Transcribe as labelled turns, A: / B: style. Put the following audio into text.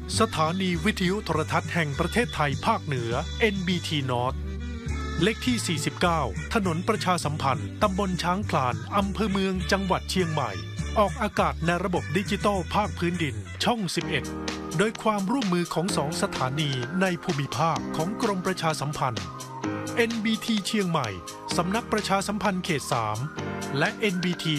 A: สถานีวิทยุโทรทัศน์แห่งประเทศไทยภาคเหนือ NBT North เลขที่ 49 ถนนประชาสัมพันธ์ ตำบลช้างคลาน อำเภอเมือง จังหวัดเชียงใหม่ ออกอากาศในระบบดิจิตอลภาคพื้นดิน ช่อง 11 โดยความร่วมมือของ2 สถานีในภูมิภาคของกรมประชาสัมพันธ์ NBT เชียงใหม่ สำนักประชาสัมพันธ์เขต 3 และ NBT